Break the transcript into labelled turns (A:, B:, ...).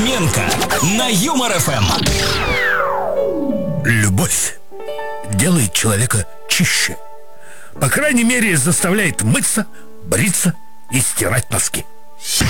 A: Фоменко на Юмор ФМ.
B: Любовь делает человека чище. По крайней мере, заставляет мыться, бриться и стирать носки.